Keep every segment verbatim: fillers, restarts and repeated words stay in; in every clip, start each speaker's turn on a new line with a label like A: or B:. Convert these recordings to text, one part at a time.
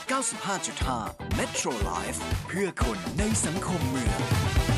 A: เก้าสิบห้าจุดห้า Metro Life เพื่อคนในสังคมเมือง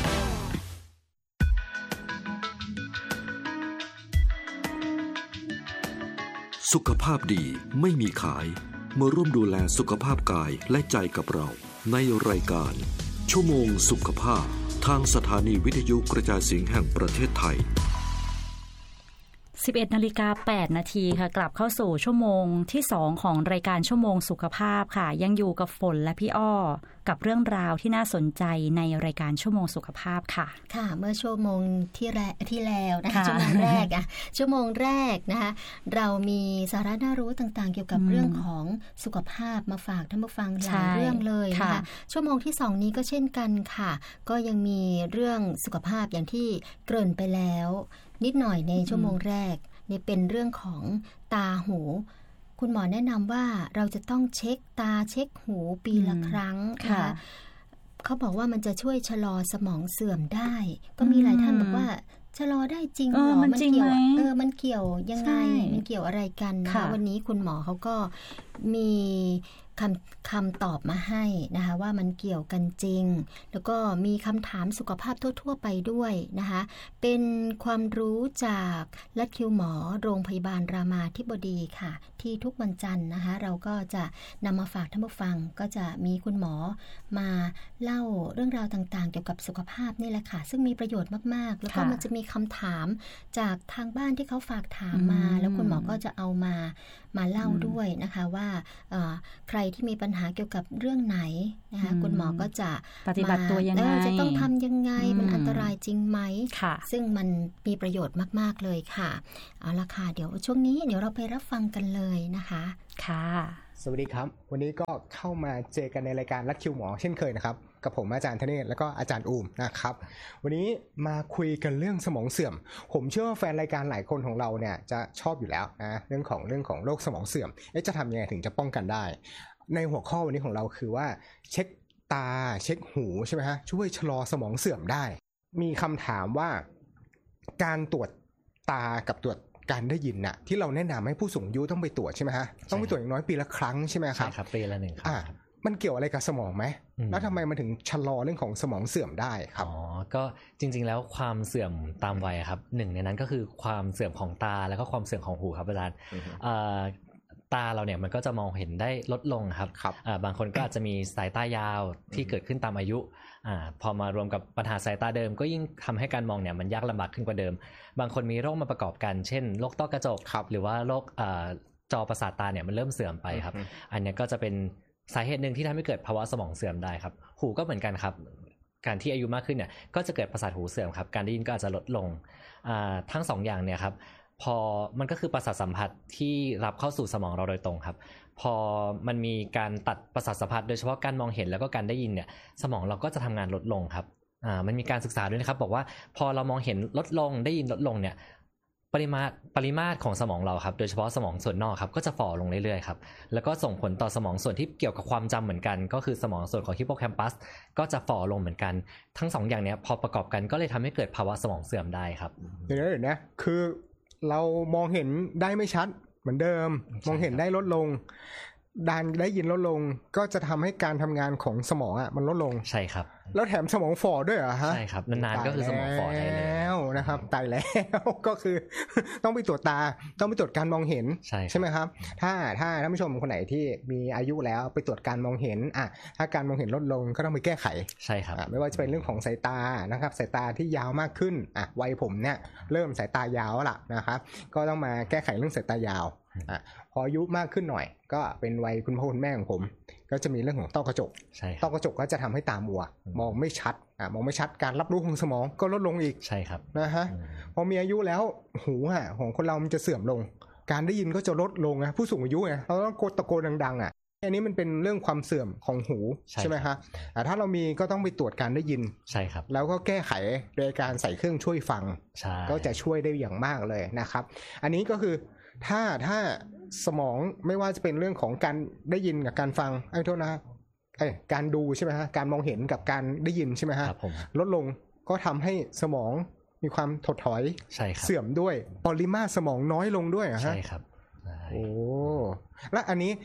B: สุขภาพดีไม่มีขายมาร่วมดูแลสุขภาพกายและใจกับเราในรายการชั่วโมงสุขภาพทางสถานีวิทยุกระจายเสียงแห่งประเทศไทย
C: สิบเอ็ดนาฬิกาแปดนาทีค่ะกลับเข้าสู่ชั่วโมงที่สองของรายการชั่วโมงสุขภาพค่ะยังอยู่กับฝนและพี่อ้อกับเรื่องราวที่น่าสนใจในรายการชั่วโมงสุขภาพค่ะ
D: ค่ะเมื่อชั่วโมงที่แรกที่แล้วนะคะชั่วโมงแรกอ่ะชั่วโมงแรกนะคะเรามีสาระน่ารู้ต่างๆเกี่ยวกับเรื่องของสุขภาพมาฝากท่านผู้ฟังหลายเรื่องเลยนะคะชั่วโมงที่สองนี้ก็เช่นกันค่ะก็ยังมีเรื่องสุขภาพอย่างที่เกริ่นไปแล้วนิดหน่อยในชั่วโมงแรกเนี่ยเป็นเรื่องของตาหูคุณหมอแนะนำว่าเราจะต้องเช็คตาเช็คหูปีละครั้งนะคะเขาบอกว่ามันจะช่วยชะลอสมองเสื่อมได้ก็มีหลายท่านบอกว่าชะลอได้จริงเหรอมันเกี่ยวเออมันเกี่ยวยังไงมันเกี่ยวอะไรกันนะคะวันนี้คุณหมอเขาก็มีคำคำตอบมาให้นะคะว่ามันเกี่ยวกันจริงแล้วก็มีคำถามสุขภาพทั่วๆไปด้วยนะคะเป็นความรู้จากลัดคิวหมอโรงพยาบาลรามาธิบดีค่ะที่ทุกวันจันทร์นะคะเราก็จะนำมาฝากท่านผู้ฟังก็จะมีคุณหมอมาเล่าเรื่องราวต่างๆเกี่ยวกับสุขภาพนี่แหละค่ะซึ่งมีประโยชน์มากๆแล้วก็มันจะมีคำถามจากทางบ้านที่เขาฝากถามมาแล้วคุณหมอก็จะเอามามาเล่าด้วยนะคะว่าใครที่มีปัญหาเกี่ยวกับเรื่องไหนนะคะคุณหมอก็จะ
C: ปฏิบัติตัวยังไง
D: จะต้องทำยังไงมันอันตรายจริงไหมซึ่งมันมีประโยชน์มากๆเลยค่ะเอาละค่ะเดี๋ยวช่วงนี้เดี๋ยวเราไปรับฟังกันเลยนะคะ
C: ค่ะ
E: สวัสดีครับวันนี้ก็เข้ามาเจอกันในรายการลัดคิวหมอเช่นเคยนะครับกับผมอาจารย์ธเนศแล้วก็อาจารย์อูมนะครับวันนี้มาคุยกันเรื่องสมองเสื่อมผมเชื่อว่าแฟนรายการหลายคนของเราเนี่ยจะชอบอยู่แล้วนะเรื่องของเรื่องของโรคสมองเสื่อมเอ๊ะจะทำยังไงถึงจะป้องกันได้ในหัวข้อวันนี้ของเราคือว่าเช็คตาเช็คหูใช่ไหมฮะช่วยชะลอสมองเสื่อมได้มีคำถามว่าการตรวจตากับตรวจการได้ยินน่ะที่เราแนะนำให้ผู้สูงอายุต้องไปตรวจใช่ไหมฮะต้องไปตรวจอย่างน้อยปีละครั้งใช่ไหมครับ
F: ใช่ครับปีละหนึ่งครั้ง
E: มันเกี่ยวอะไรกับสมองไหมแล้วทำไมมันถึงชะลอเรื่องของสมองเสื่อมได้ครับ
F: อ๋อก็จริงๆแล้วความเสื่อมตามวัยครับหนึ่งในนั้นก็คือความเสื่อมของตาแล้วก็ความเสื่อมของหูครับอาจารย์ตาเราเนี่ยมันก็จะมองเห็นได้ลดลงครับบางคนก็อาจจะมีสายตายาวที่เกิดขึ้นตามอายุอ่าพอมารวมกับปัญหาสายตาเดิมก็ยิ่งทำให้การมองเนี่ยมันยากลำบากขึ้นกว่าเดิมบางคนมีโรคมาประกอบกันเช่นโรคต้อกระจกหรือว่าโรคอ่าจอประสาทตาเนี่ยมันเริ่มเสื่อมไปครับอันนี้ก็จะเป็นสาเหตุหนึ่งที่ทำให้เกิดภาวะสมองเสื่อมได้ครับหูก็เหมือนกันครับการที่อายุมากขึ้นเนี่ยก็จะเกิดประสาทหูเสื่อมครับการได้ยินก็อาจจะลดลงอ่าทั้งสองอย่างเนี่ยครับพอมันก็คือประสาทสัมผัสที่รับเข้าสู่สมองเราโดยตรงครับพอมันมีการตัดประสาทสัมผัสโดยเฉพาะการมองเห็นแล้วก็การได้ยินเนี่ยสมองเราก็จะทำงานลดลงครับอ่ามันมีการศึกษาด้วยนะครับบอกว่าพอเรามองเห็นลดลงได้ยินลดลงเนี่ยปริมาตรปริมาตรของสมองเราครับโดยเฉพาะสมองส่วนนอกครับก็จะฝ่อลงเรื่อยๆครับแล้วก็ส่งผลต่อสมองส่วนที่เกี่ยวกับความจำเหมือนกันก็คือสมองส่วนของฮิปโปแคมปัสก็จะฝ่อลงเหมือนกันทั้งสองอย่างเนี้ยพอประกอบกันก็เลยทำให้เกิดภาวะสมองเสื่อมได้ครับ
E: เดี๋ยวนะเดี๋ยวนะคือเรามองเห็นได้ไม่ชัดเหมือนเดิมมองเห็นได้ลดลงดันได้ยินลดลงก็จะทำให้การทำงานของสมองอ่ะมันลดลง
F: ใช่ครับ
E: แล้วแถมสมองฝ่อด้วยเหรอฮะ
F: ใช่ครับนานๆก็คือสมองฝ่อได้
E: แล้วนะครับตายแล้วก็คือต้องไปตรวจตาต้องไปตรวจการมองเห็นใช่ใช่ไหมครับถ้าถ้าท่านผู้ชมคนไหนที่มีอายุแล้วไปตรวจการมองเห็นอ่ะถ้าการมองเห็นลดลงก็ต้องไปแก้ไข
F: ใช่ครับ
E: ไม่ว่าจะเป็นเรื่องของสายตานะครับสายตาที่ยาวมากขึ้นอ่ะวัยผมเนี่ยเริ่มสายตายาวแล้วล่ะนะครับก็ต้องมาแก้ไขเรื่องสายตายาวอ่ะพออายุมากขึ้นหน่อยก็เป็นวัยคุณพ่อคุณแม่ของผมก็จะมีเรื่องของต้อกระจกต้อกระจกก็จะทำให้ตามัวมองไม่ชัดอ่ะมองไม่ชัดการรับรู้ของสมองก็ลดลงอีก
F: ใช่ครับ
E: นะฮะพอมีอายุแล้วหูอ่ะของคนเรามันจะเสื่อมลงการได้ยินก็จะลดลงนะผู้สูงอายุไงเราต้องตะโกนดังๆอ่ะอันนี้มันเป็นเรื่องความเสื่อมของหูใช่ไหมฮะแต่ถ้าเรามีก็ต้องไปตรวจการได้ยิน
F: ใช่ครับ
E: แล้วก็แก้ไขโดยการใส่เครื่องช่วยฟังก็จะช่วยได้อย่างมากเลยนะครับอันนี้ก็คือถ้าถ้าสมองไม่ว่าจะเป็นเรื่องของการได้ยินกับการฟังไอ้โทษนะไอ้การดูใช่ไหมฮะการมองเห็นกับการได้ยินใช่ไหมฮะลดลงก็ทำให้สมองมีความถดถอยเสื่อมด้วยปริมาตรสมองน้อยลงด้วยฮะ
F: ใช่ครับ
E: โอ้แล้วอันนี้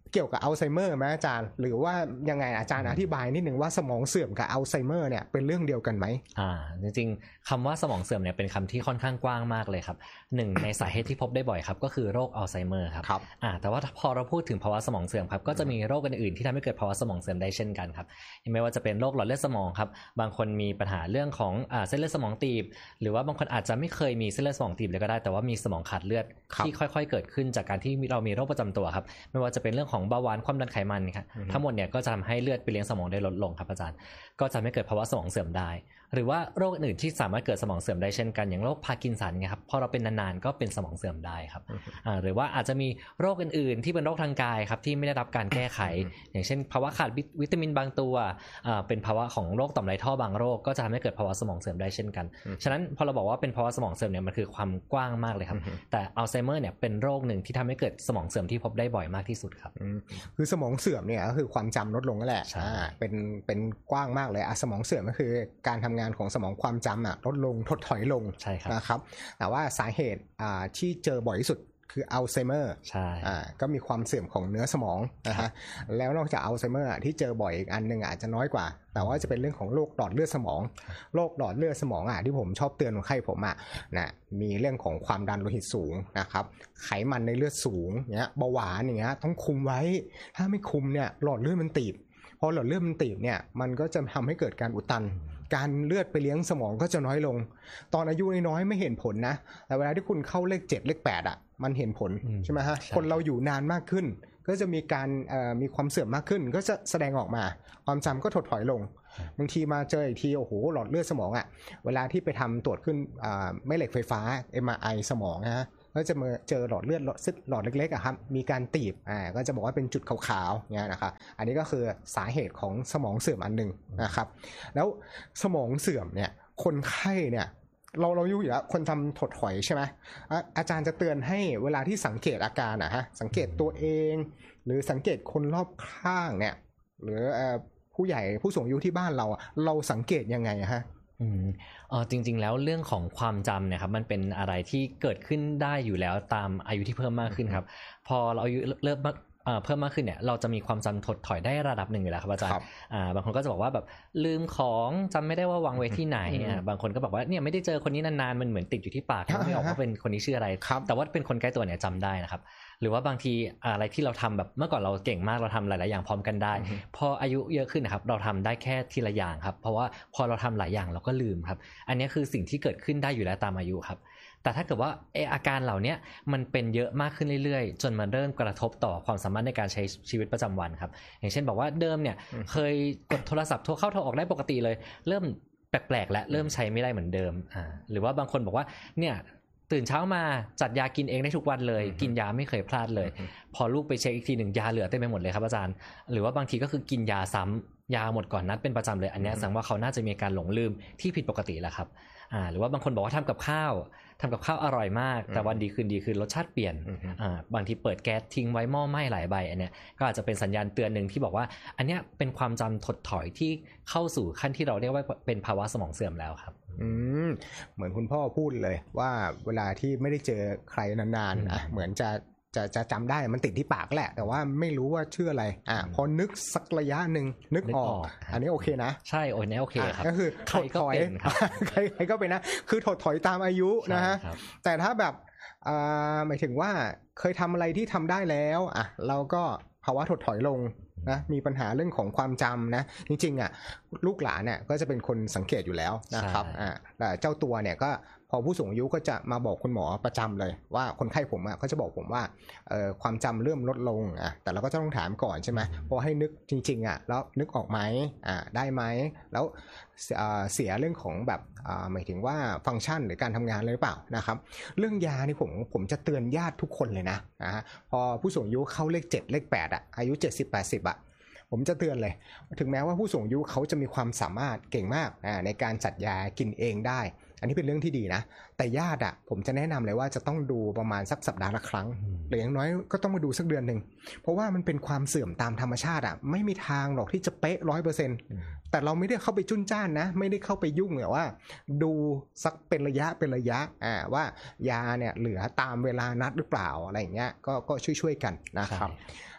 E: เกี่ยวกับอัลไซเมอร์ไหมอาจารย์หรือว่ายังไงอาจารย์อธิบายนิดนึงว่าสมองเสื่อมกับอัลไซเมอร์เนี่ยเป็นเรื่องเดียวกันไหม
F: อ่าจริงๆคำว่าสมองเสื่อมเนี่ยเป็นคำที่ค่อนข้างกว้างมากเลยครับหนึ่งในสาเหตุที่พบได้บ่อยครับก็คือโรคอัลไซเมอร์ครับอ่าแต่ว่าพอเราพูดถึงภาวะสมองเสื่อมครับก็จะมีโรคอื่นๆที่ทำให้เกิดภาวะสมองเสื่อมได้เช่นกันครับไม่ว่าจะเป็นโรคหลอดเลือดสมองครับบางคนมีปัญหาเรื่องของอ่าเส้นเลือดสมองตีบหรือว่าบางคนอาจจะไม่เคยมีเส้นเลือดสมองตีบเลยก็ได้แต่ว่ามีสมองขาดเลือดที่ค่อยๆเกิดขึ้นจากการที่เรามีโรคประจำตัวครับไม่ว่าจะเป็นเรื่องของเบาหวานความดันไขมันครับทั้งหมดเนี่ยก็จะทำให้เลือดไปเลี้ยงสมองได้ลดลงครับอาจารย์ก็จะไม่เกิดภาวะสมองเสื่อมได้หรือว่าโรคอื่นที่สามารถเกิดสมองเสื่อมได้เช่นกันอย่างโรคพาร์กินสันเนี่ยครับพอเราเป็นนานๆก็เป็นสมองเสื่อมได้ครับอ่าหรือว่าอาจจะมีโรคอื่นๆที่เป็นโรคทางกายครับที่ไม่ได้รับการแก้ไขอย่างเช่นภาวะขาดวิตามินบางตัวอ่าเป็นภาวะของโรคต่อมไรท่อบางโรคก็จะทำให้เกิดภาวะสมองเสื่อมได้เช่นกันฉะนั้นพอเราบอกว่าเป็นภาวะสมองเสื่อมเนี่ยมันคือความกว้างมากเลยครับแต่อัลไซเมอร์เนี่ยเป็นโรคหนึ่งที่ทำให้เกิดสมองเสื่อมที่พบได้บ่อยมากที่สุดครับ
E: คือสมองเสื่อมเนี่ยก็คือความจำลดลงนั่นแหละอ่าเป็นเป็นกว้างมากเลยอ่ะสมองเสื่อมก็คือการทำงานของสมองความจำอ่ะลดลงถดถอยลงนะครับแต่ว่าสาเหตุอ่าที่เจอบ่อยที่สุดคืออัลไซเมอร์
F: ใช่
E: อ่าก็มีความเสื่อมของเนื้อสมองนะฮะแล้วนอกจากอัลไซเมอร์ที่เจอบ่อยอีกอันนึงอาจจะน้อยกว่าแต่ว่าจะเป็นเรื่องของโรคหลอดเลือดสมองโรคหลอดเลือดสมองอ่ะที่ผมชอบเตือนคนไข้ผมอ่ะนะมีเรื่องของความดันโลหิตสูงนะครับไขมันในเลือดสูงเนี้ยเบาหวานอย่างเงี้ยต้องคุมไว้ถ้าไม่คุมเนี่ยหลอดเลือดมันตีบพอหลอดเลือดมันตีบเนี่ยมันก็จะทำให้เกิดการอุดตันการเลือดไปเลี้ยงสมองก็จะน้อยลงตอนอายุน้อยไม่เห็นผลนะแต่เวลาที่คุณเข้าเลขเจ็ดเลขแปดอ่ะมันเห็นผลใช่ไหมฮะคนเราอยู่นานมากขึ้นก็จะมีการมีความเสื่อมมากขึ้นก็จะแสดงออกมาความจำก็ถดถอยลงบางทีมาเจออีกทีโอ้โหหลอดเลือดสมองอ่ะเวลาที่ไปทำตรวจขึ้นแม่เหล็กไฟฟ้า เอ็ม อาร์ ไอ สมองนะก็จะมาเจอหลอดเลือดหลอดซึหลอดเล็กๆอ่ะครับมีการตีบอ่าก็จะบอกว่าเป็นจุดขาวๆเนี่ยนะครับอันนี้ก็คือสาเหตุของสมองเสื่อมอันนึงนะครับแล้วสมองเสื่อมเนี่ยคนไข้เนี่ยเราเราอยู่แล้วคนทำถดถอยใช่ไหมอาจารย์จะเตือนให้เวลาที่สังเกตอาการนะฮะสังเกตตัวเองหรือสังเกตคนรอบข้างเนี่ยหรือผู้ใหญ่ผู้สูงอายุที่บ้านเราเราสังเกตยังไงฮะ
F: อืมเออจริงๆแล้วเรื่องของความจำเนี่ยครับมันเป็นอะไรที่เกิดขึ้นได้อยู่แล้วตามอายุที่เพิ่มมากขึ้นครับพอเราอายุเริ่มเพิ่มมากขึ้นเนี่ยเราจะมีความจำถดถอยได้ระดับหนึ่งอยู่แล้วครับอาจารย์อ่าบางคนก็จะบอกว่าแบบลืมของจำไม่ได้ว่าวางไว้ที่ไหนอ่าบางคนก็บอกว่าเนี่ยไม่ได้เจอคนนี้นานๆมันเหมือนติดอยู่ที่ปากไม่ออกว่าเป็นคนนี้ชื่ออะไรแต่ว่าเป็นคนใกล้ตัวเนี่ยจำได้นะครับหรือว่าบางทีอะไรที่เราทำแบบเมื่อก่อนเราเก่งมากเราทำหลายๆอย่างพร้อมกันได้พออายุเยอะขึ้นนะครับเราทำได้แค่ทีละอย่างครับเพราะว่าพอเราทำหลายอย่างเราก็ลืมครับอันนี้คือสิ่งที่เกิดขึ้นได้อยู่แล้วตามอายุครับแต่ถ้าเกิดว่าอาการเหล่านี้มันเป็นเยอะมากขึ้นเรื่อยๆจนมันเริ่มกระทบต่อความสามารถในการใช้ชีวิตประจำวันครับอย่างเช่นบอกว่าเดิมเนี่ยเคยกดโทรศัพท์โทรเข้าโทรออกได้ปกติเลยเริ่มแปลกๆและเริ่มใช้ไม่ได้เหมือนเดิมอ่าหรือว่าบางคนบอกว่าเนี่ยตื่นเช้ามาจัดยากินเองได้ทุกวันเลยกินยาไม่เคยพลาดเลยพอลูกไปเช็คอีกทีหนึ่งยาเหลือเต็มไปหมดเลยครับอาจารย์หรือว่าบางทีก็คือกินยาซ้ำยาหมดก่อนนัดเป็นประจำเลยอันนี้แสดงว่าเขาน่าจะมีการหลงลืมที่ผิดปกติแล้วครับอ่าหรือว่าบางคนบอกว่าทำกับข้าวทำกับข้าวอร่อยมากแต่วันดีคืนดีคือรสชาติเปลี่ยนอ่าบางทีเปิดแก๊สทิ้งไว้หม้อไหม้หลายใบอันเนี้ยก็อาจจะเป็นสัญญาณเตือนนึงที่บอกว่าอันเนี้ยเป็นความจำถดถอยที่เข้าสู่ขั้นที่เราเรียกว่าเป็นภาวะสมองเสื่อมแล้วครับ
E: อืมเหมือนคุณพ่อพูดเลยว่าเวลาที่ไม่ได้เจอใครนานๆอ่ะเหมือนจะจะจะจำได้มันติดที่ปากแหละแต่ว่าไม่รู้ว่าชื่ออะไรอ่ะพอนึกสักระยะนึงนึกออกอันนี้โอเคนะ
F: ใช่โอ้ยนี่โอเคครับ
E: ก็คือถดถอยใครใครก็เป็นนะคือถดถอยตามอายุนะฮะแต่ถ้าแบบอ่าหมายถึงว่าเคยทำอะไรที่ทำได้แล้วอ่ะเราก็ภาวะถดถอยลงนะมีปัญหาเรื่องของความจำนะจริงๆอ่ะลูกหลานเนี่ยก็จะเป็นคนสังเกตอยู่แล้วนะครับอ่าแต่เจ้าตัวเนี่ยก็พอผู้สูงอายุก็จะมาบอกคุณหมอประจำเลยว่าคนไข้ผมอ่ะเขาจะบอกผมว่าเอ่อความจำเริ่มลดลงอ่ะแต่เราก็ต้องถามก่อนใช่ไหมพอให้นึกจริงๆอ่ะแล้วนึกออกไหมอ่าได้ไหมแล้วเสียเรื่องของแบบอ่าหมายถึงว่าฟังก์ชันหรือการทำงานเลยหรือเปล่านะครับเรื่องยานี่ผมผมจะเตือนญาติทุกคนเลยนะนะฮะพอผู้สูงอายุเข้าเลขเจ็ดเลขแปดอ่ะอายุเจ็ดสิบ แปดสิบอ่ะผมจะเตือนเลยถึงแม้ว่าผู้สูงอายุเขาจะมีความสามารถเก่งมากในการจัดยากินเองได้อันนี้เป็นเรื่องที่ดีนะแต่ญาติอ่ะผมจะแนะนำเลยว่าจะต้องดูประมาณสักสัปดาห์ละครั้งหรืออย่างน้อยก็ต้องมาดูสักเดือนนึงเพราะว่ามันเป็นความเสื่อมตามธรรมชาติอ่ะไม่มีทางหรอกที่จะเป๊ะ ร้อยเปอร์เซ็นต์ แต่เราไม่ได้เข้าไปจุ้นจ้านนะไม่ได้เข้าไปยุ่งแต่ว่าดูสักเป็นระยะเป็นระยะอ่าว่ายาเนี่ยเหลือตามเวลานัดหรือเปล่าอะไรอย่างเงี้ยก็ก็ช่วยๆกันนะครับ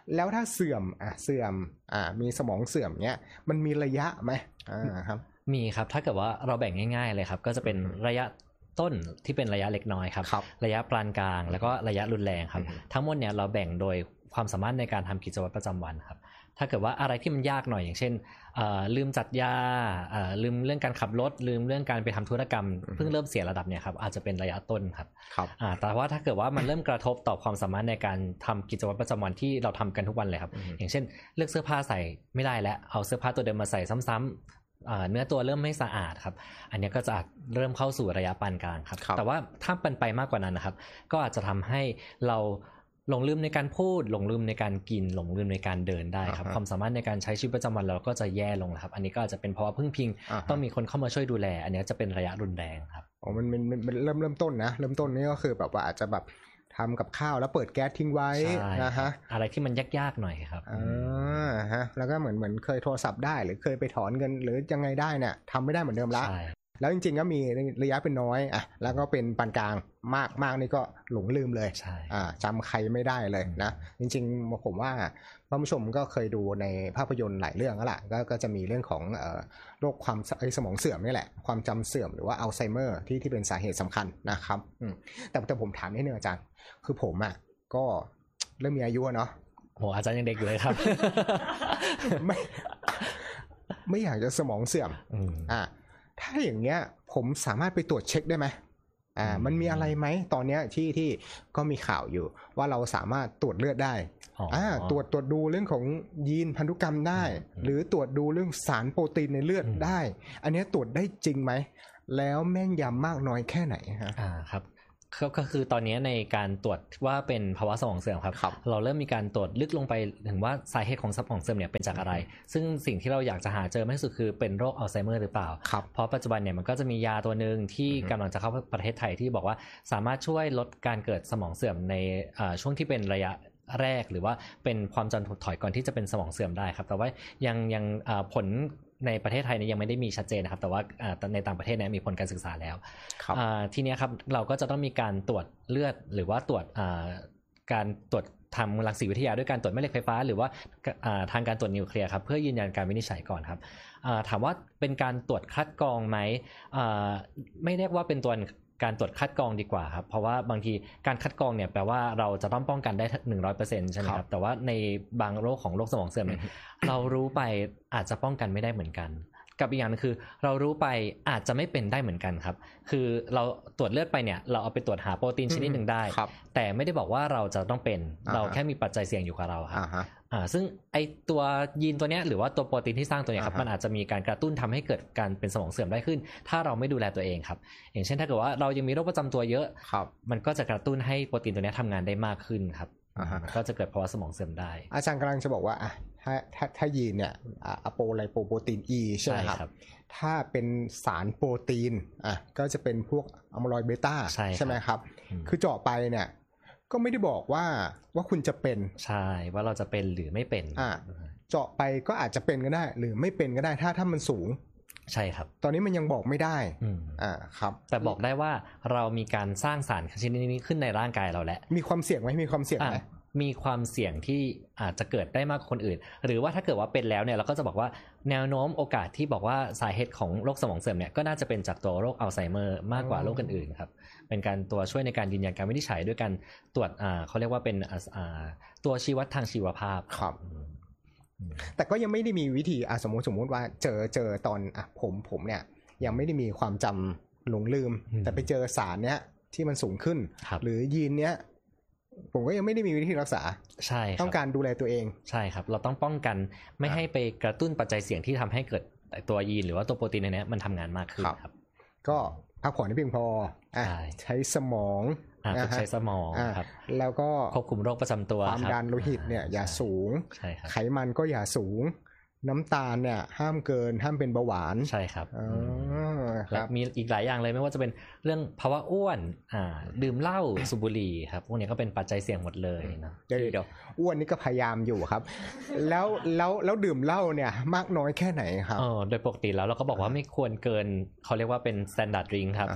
E: แล้วถ้าเสื่อมอ่ะเสื่อมอ่ามีสมองเสื่อมเนี้ยมันมีระยะไหมอ่าครับ
F: มีครับถ้าเกิดว่าเราแบ่งง่ายๆเลยครับก็จะเป็นระยะต้นที่เป็นระยะเล็กน้อยครับระยะปานกลางแล้วก็ระยะรุนแรงครับทั้งหมดเนี่ยเราแบ่งโดยความสามารถในการทำกิจวัตรประจำวันครับถ้าเกิดว่าอะไรที่มันยากหน่อยอย่างเช่นลืมจัดยาลืมเรื่องการขับรถลืมเรื่องการไปทำธุรกรรมเพิ่งเริ่มเสียระดับเนี่ยครับอาจจะเป็นระยะต้นครับแต่ว่าถ้าเกิดว่ามันเริ่มกระทบต่อความสามารถในการทำกิจวัตรประจำวันที่เราทำกันทุกวันเลยครับอย่างเช่นเลือกเสื้อผ้าใส่ไม่ได้แล้วเอาเสื้อผ้าตัวเดิมมาใส่ซ้ำๆเนื้อตัวเริ่มไม่สะอาดครับอันนี้ก็จะเริ่มเข้าสู่ระยะปานกลางครับแต่ว่าถ้าเป็นไปมากกว่านั้นนะครับก็อาจจะทำให้เราหลงลืมในการพูดหลงลืมในการกินหลงลืมในการเดินได้ครับความสามารถในการใช้ชีวิตประจำวันเราก็จะแย่ลงครับอันนี้ก็อาจจะเป็นเพราะว่าพึ่งพิงต้องมีคนเข้ามาช่วยดูแลอันนี้จะเป็นระยะรุนแรงครับ
E: อ๋อมันมันมันเริ่มเริ่มต้นนะเริ่มต้นนี่ก็คือแบบว่าอาจจะแบบทำกับข้าวแล้วเปิดแก๊สทิ้งไว้นะฮะ
F: อะไรที่มันยากๆหน่อยครับ
E: อ่าฮะแล้วก็เหมือนเหมือนเคยโทรศัพท์ได้หรือเคยไปถอนเงินหรือยังไงได้เนี่ยทำไม่ได้เหมือนเดิมละแล้วจริงๆก็มีระยะเป็นน้อยอ่ะแล้วก็เป็นปานกลางมากมากนี่ก็หลงลืมเลยอ่าจำใครไม่ได้เลยนะจริงๆผมว่าท่านผู้ชมก็เคยดูในภาพยนตร์หลายเรื่องแล้วล่ะก็ก็จะมีเรื่องของเอ่อโรคความสมองเสื่อมนี่แหละความจำเสื่อมหรือว่าอัลไซเมอร์ที่ที่เป็นสาเหตุสำคัญนะครับอืมแต่แต่ผมถามนิดนึงอาจารย์คือผมอ่ะก็เริ่มมีอายุเนาะ
F: โหอาจารย์ยังเด็กอยู่เลยครับ
E: ไม่ไม่อยากจะสมองเสื่อมอ่าถ้าอย่างเงี้ยผมสามารถไปตรวจเช็คได้ไหมอ่ามันมีอะไรไหมตอนเนี้ยที่ที่ก็มีข่าวอยู่ว่าเราสามารถตรวจเลือดได้อ่าตรวจตรวจดูเรื่องของยีนพันธุกรรมได้หรือตรวจดูเรื่องสารโปรตีนในเลือดได้อันนี้ตรวจได้จริงไหมแล้วแม่นยำมากน้อยแค่ไหนฮะ
F: อ่าครับก็คือตอนนี้ในการตรวจว่าเป็นภาวะสมองเสื่อมครับเราเริ่มมีการตรวจลึกลงไปถึงว่าสาเหตุของสมองเสื่อมเนี่ยเป็นจากอะไรซึ่งสิ่งที่เราอยากจะหาเจอมากที่สุดคือเป็นโรคอัลไซเมอร์หรือเปล่าเพราะปัจจุบันเนี่ยมันก็จะมียาตัวนึงที่กำลังจะเข้าประเทศไทยที่บอกว่าสามารถช่วยลดการเกิดสมองเสื่อมในช่วงที่เป็นระยะแรกหรือว่าเป็นความจำถดถอยก่อนที่จะเป็นสมองเสื่อมได้ครับแต่ว่ายังยังผลในประเทศไทยเนี่ยยังไม่ได้มีชัดเจนนะครับแต่ว่าในต่างประเทศเนี่ยมีผลการศึกษาแล้วทีนี้ครับเราก็จะต้องมีการตรวจเลือดหรือว่าตรวจการตรวจทางรังสีวิทยาด้วยการตรวจแม่เหล็กไฟฟ้าหรือว่าทางการตรวจนิวเคลียร์ครับเพื่อยืนยันการวินิจฉัยก่อนครับถามว่าเป็นการตรวจคัดกรองไหมไม่เรียกว่าเป็นตัวการตรวจคัดกรองดีกว่าครับเพราะว่าบางทีการคัดกรองเนี่ยแปลว่าเราจะต้องป้องกันได้ หนึ่งร้อยเปอร์เซ็นต์ ใช่ไหมครับแต่ว่าในบางโรคของโรคสมองเสื่อมเนี่ยเรารู้ไปอาจจะป้องกันไม่ได้เหมือนกันกับอีกอย่างนึงคือเรารู้ไปอาจจะไม่เป็นได้เหมือนกันครับคือเราตรวจเลือดไปเนี่ยเราเอาไปตรวจหาโปรตีนชนิดหนึ่งได้แต่ไม่ได้บอกว่าเราจะต้องเป็นเราแค่มีปัจจัยเสี่ยงอยู่กับเราครับอ่าซึ่งไอตัวยีนตัวเนี้ยหรือว่าตัวโปรตีนที่สร้างตัวเนี้ยครับมันอาจจะมีการกระตุ้นทำให้เกิดการเป็นสมองเสื่อมได้ขึ้นถ้าเราไม่ดูแลตัวเองครับอย่างเช่นถ้าเกิดว่าเรายังมีโรคประจำตัวเยอะมันก็จะกระตุ้นให้โปรตีนตัวเนี้ยทำงานได้มากขึ้นครับก็จะเกิดภาวะสมองเสื่อมได้
E: อาจารย์กำลังจะบอกว่าอ่ะถ้าถ้าถ้ายีนเนี่ยอะโปไลโปโปรตีน E ใช่ไหมครับถ้าเป็นสารโปรตีนอ่ะก็จะเป็นพวกอะโมลอยด์เบต้าใช่ไหมครับคือเจาะไปเนี่ยก็ไม่ได้บอกว่าว่าคุณจะเป็น
F: ใช่ว่าเราจะเป็นหรือไม่เป็น
E: อ่ะเจาะไปก็อาจจะเป็นก็ได้หรือไม่เป็นก็ได้ถ้าถ้ามันสูง
F: ใช่ครับ
E: ตอนนี้มันยังบอกไม่ได้อ่าครับ
F: แต่บอกได้ว่าเรามีการสร้างสารชนิดนี้ขึ้นในร่างกายเราแล้ว
E: มีความเสี่ยงไหมมีความเสี่ยงไหม
F: มีความเสี่ยงที่อาจจะเกิดได้มากกว่าคนอื่นหรือว่าถ้าเกิดว่าเป็นแล้วเนี่ยเราก็จะบอกว่าแนวโน้มโอกาสที่บอกว่าสาเหตุของโรคสมองเสื่อมเนี่ยก็น่าจะเป็นจากตัวโรคอัลไซเมอร์มากกว่าโรคอื่นๆครับเป็นการตัวช่วยในการยืนยันการวินิจฉัยด้วยการตรวจอ่าเขาเรียกว่าเป็นอ่าตัวชี้วัดทางชีวภาพ
E: ครับแต่ก็ยังไม่ได้มีวิธีอ่ะสมมติสมมติว่าเจอเจอตอนอ่ะผมผมเนี่ยยังไม่ได้มีความจำหลงลืมแต่ไปเจอสารเนี้ยที่มันสูงขึ้นหรือยีนเนี้ยผมก็ยังไม่ได้มีวิธีรักษา
F: ใช่
E: ต้องการดูแลตัวเอง
F: ใช่ครับเราต้องป้องกันไม่ให้ไปกระตุ้นปัจจัยเสี่ยงที่ทำให้เกิดตัวยีนหรือว่าตัวโปรตีนในนี้มันทำงานมากขึ้นครับ
E: ก็พักผ่อนให้เพียงพอใช้สมอง
F: ใช้สมองครับ
E: แล้วก็
F: ควบคุมโรคประจำตัว
E: ความดันโลหิตเนี่ยอย่าสูงไขมันก็อย่าสูงน้ำตาลเนี่ยห้ามเกินห้ามเป็นเบาหวาน
F: ใช่ครับแล้วมีอีกหลายอย่างเลยไม่ว่าจะเป็นเรื่องภาวะอ้วนอ่าดื่มเหล้าสูบบุหรี่ครับพวกนี้ก็เป็นปัจจัยเสี่ยงหมดเลยนะ
E: เดี๋ยวเดี๋ยวอ้วนนี่ก็พยายามอยู่ครับแล้วแล้วแล้วดื่มเหล้าเนี่ยมากน้อยแค่ไหนครับ
F: อ๋อโดยปกติแล้วเราก็บอกว่าไม่ควรเกินเขาเรียกว่าเป็น standard drink ครับก็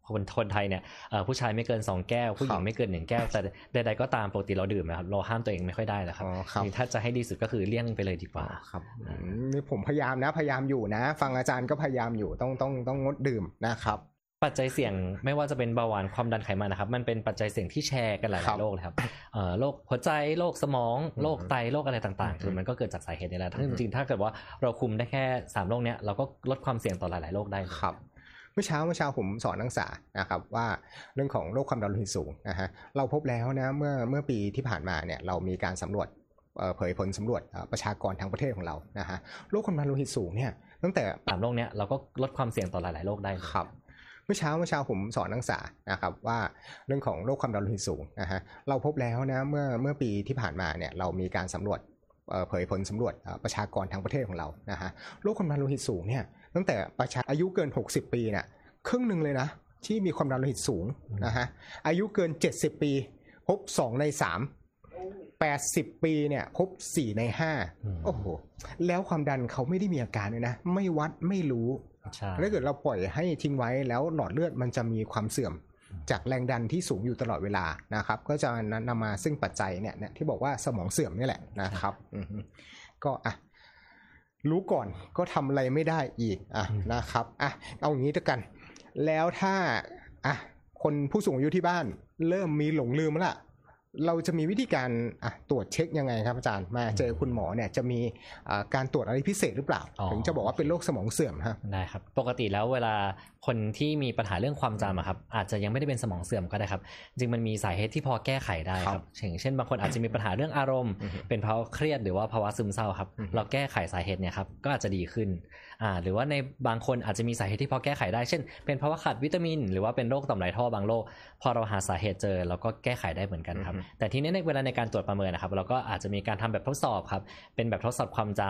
F: คนคนไทยเนี่ยผู้ชายไม่เกินสองแก้วผู้หญิงไม่เกินหนึ่งแก้วแต่ใดๆก็ตามปกติเราดื่มนะครับเราห้ามตัวเองไม่ค่อยได้แล้วครับถ้าจะให้ดีสุดก็คือเลี่ยงไปเลยดีกว่า
E: ครับนี่ผมพยายามนะพยายามอยู่นะฟังอาจารย์ก็พยายามอยู่ต้องต้องต้องงดดื่มนะครับ
F: ปัจจัยเสี่ยงไม่ว่าจะเป็นเบาหวานความดันไขมันนะครับมันเป็นปัจจัยเสี่ยงที่แชร์กันหลายๆโรคเลยครับโรคหัวใจโรคสมองโรคไตโรคอะไรต่างๆคือมันก็เกิดจากสาเหตุนี้แหละทั้งจริงๆถ้าเกิดว่าเราคุมได้แค่สามโรคเนี้ยเราก็ลดความเสี่ยงต่อหลายๆโรคได้
E: ครับเมื่อเช้าเมื่อเช้าผมสอนนักศึกษานะครับว่าเรื่องของโรคความดันโลหิตสูงนะฮะเราพบแล้วนะเมื่อเมื่อปีที่ผ่านมาเนี่ยเรามีการสำรวจเผยผลสำรวจประชากรทั้งประเทศของเรานะฮะโรคความดันโลหิตสูงเนี่ยตั้งแต่
F: สามโรคเนี้ยเราก็ลดความเสี่ยงต่อหลายๆโรคได้
E: ครับเมื่อเช้าเมื่อเช้าผมสอนนักศึกษานะครับว่าเรื่องของโรคความดันโลหิตสูงนะฮะเราพบแล้วนะเมื่อเมื่อปีที่ผ่านมาเนี่ยเรามีการสำรวจเผยผลสำรวจประชากรทั้งประเทศของเรานะฮะโรคความดันโลหิตสูงเนี่ยตั้งแต่ประชาอายุเกินหกสิบปีเนี่ยครึ่งหนึ่งเลยนะที่มีความดันโลหิตสูงนะฮะอายุเกินเจ็ดสิบปีพบสองในสาม แปดสิบปีเนี่ยพบสี่ในห้าโอ้โหแล้วความดันเขาไม่ได้มีอาการเลยนะไม่วัดไม่รู้ถ้าเกิดเราปล่อยให้ทิ้งไว้แล้วหลอดเลือดมันจะมีความเสื่อมจากแรงดันที่สูงอยู่ตลอดเวลานะครับก็จะนำมาซึ่งปัจจัยเนี่ยที่บอกว่าสมองเสื่อมนี่แหละนะครับก็อ่ะรู้ก่อนก็ทำอะไรไม่ได้อีกอ่ะนะครับอ่ะเอาอย่างนี้ด้วยกันแล้วถ้าอ่ะคนผู้สูงอายุที่บ้านเริ่มมีหลงลืมแล้วล่ะเราจะมีวิธีการอ่ะตรวจเช็คยังไงครับอาจารย์มาเจอคุณหมอเนี่ยจะมีการตรวจอะไรพิเศษหรือเปล่าถึงจะบอกว่าเป็นโรคสมองเสื่อมฮะ
F: ได้ครับปกติแล้วเวลาคนที่มีปัญหาเรื่องความจำครับอาจจะยังไม่ได้เป็นสมองเสื่อมก็ได้ครับจริงมันมีสาเหตุที่พอแก้ไขได้ครับอย่างเช่นบางคนอาจจะมีปัญหาเรื่องอารมณ์เป็นเพราะเครียดหรือว่าภาวะซึมเศร้าครับเราแก้ไขสาเหตุเนี่ยครับก็อาจจะดีขึ้นอ่าหรือว่าในบางคนอาจจะมีสาเหตุที่พอแก้ไขได้เช่นเป็นภาวะขาดวิตามินหรือว่าเป็นโรคต่อมไรท่อบางโรคพอเราหาสาเหตุเจอเราก็แก้ไขได้เหมือนกันครับแต่ทีนี้ในเวลาในการตรวจประเมินนะครับเราก็อาจจะมีการทำแบบทดสอบครับเป็นแบบทดสอบความจ